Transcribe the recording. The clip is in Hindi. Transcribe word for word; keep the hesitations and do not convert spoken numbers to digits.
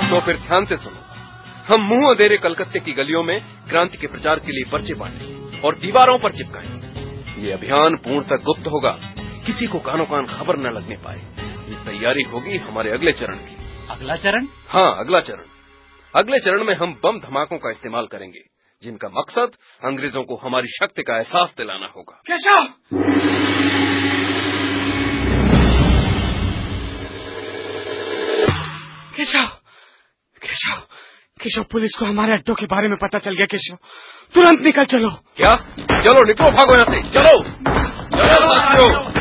तो फिर ध्यान से सुनो। हम मुंह अंधेरे कलकत्ते की गलियों में क्रांति के प्रचार के लिए पर्चे बांटेंगे और दीवारों पर चिपकाएंगे। ये अभियान पूर्णतः गुप्त होगा, किसी को कानो कान खबर न लगने पाए। ये तैयारी होगी हमारे अगले चरण की। अगला चरण? हाँ, अगला चरण। अगले चरण में हम बम धमाकों का इस्तेमाल करेंगे, जिनका मकसद अंग्रेजों को हमारी शक्ति का एहसास दिलाना होगा। केशव! केशव! केशव! केशव, पुलिस को हमारे अड्डों के बारे में पता चल गया। केशव, तुरंत निकल चलो। क्या? चलो निकलो, भागो यहाँ से। चलो चलो साथियों।